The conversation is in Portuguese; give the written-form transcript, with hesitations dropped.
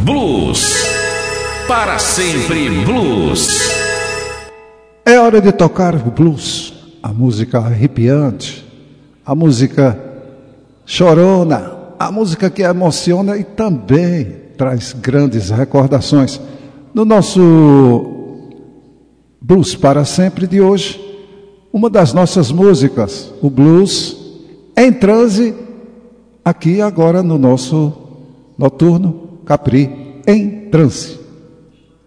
Blues. Para sempre blues. É hora de tocar o blues, a música arrepiante, a música chorona, a música que emociona e também traz grandes recordações. No nosso Blues para Sempre de hoje, uma das nossas músicas, o blues em transe, aqui agora no nosso noturno Capri em transe.